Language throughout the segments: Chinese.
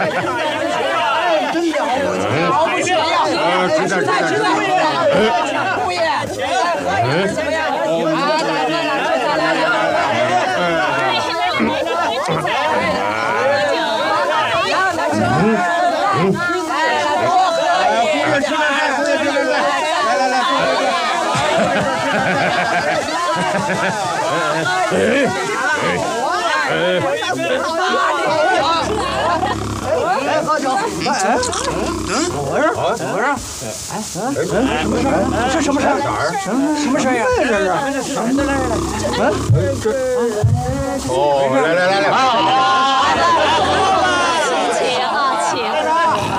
真了不起呀！实在，姑爷，怎么样？来喝酒。这什么事儿？什么事儿呀？这是。 哦，来。 请啊，请。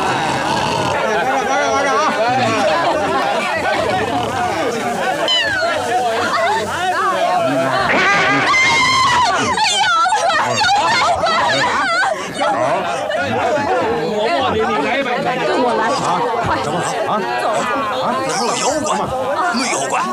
跟我来，快走！ 哪有妖怪？没妖怪。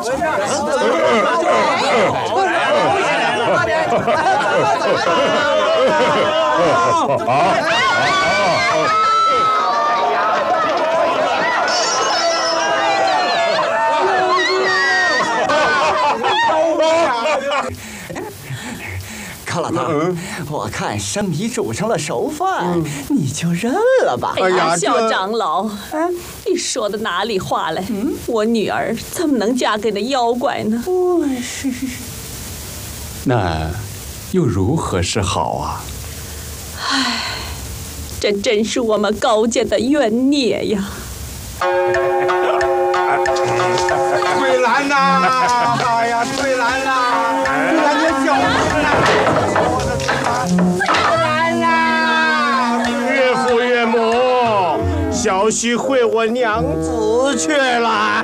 康老头，我看生米煮成了熟饭，你就认了吧。 哎呀，小长老，你说的哪里话嘞？我女儿怎么能嫁给那妖怪呢？ 是。 那又如何是好啊？ 唉，这真是我们高家的冤孽呀！ 桂兰呐！哎呀，桂兰呐！桂兰姐小心呐！桂兰呐！岳父岳母，小婿会我娘子去了。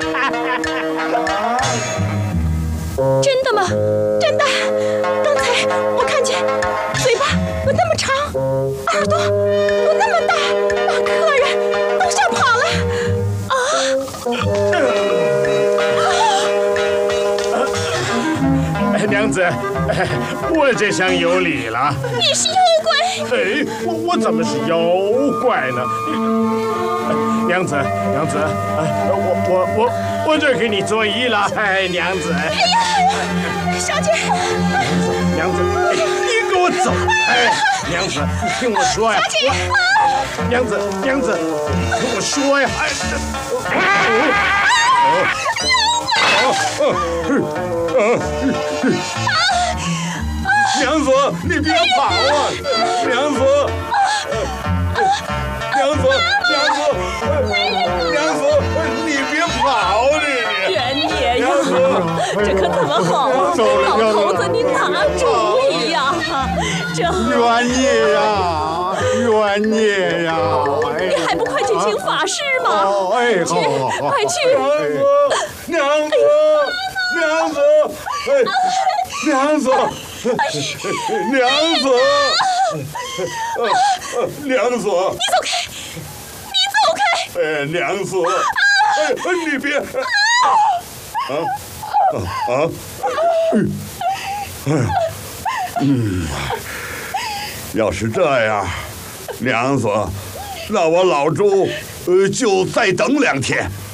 真的吗？真的？刚才我看见嘴巴有那么长，耳朵有那么大，把客人都吓跑了。 娘子，我这厢有礼了。 你是妖怪？ 哎，我怎么是妖怪呢？娘子，我这给你作揖了。哎，娘子。 哎呀，小姐。 娘子，你给我走！哎，娘子，你听我说呀。 小姐。 娘子，你听我说呀。娘子，你别跑啊！娘子，你别跑你！ 冤孽呀！这可怎么好啊？老头子，你拿主意呀！这冤孽呀！ 你还不快去请法师吗？ 哎， 去， 好， 快去！ 娘子， 你走开！ 哎，娘子，你别要是这样，娘子，那我老朱就再等2天。